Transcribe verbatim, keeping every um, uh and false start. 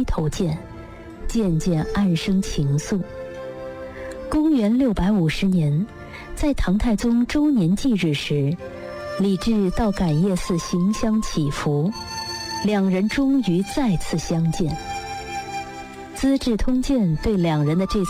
头见，渐渐暗生情愫。公元六百五十年，在唐太宗周年忌日时，李治到感业寺行香祈福，两人终于再次相见。《资治通鉴》对两人的这次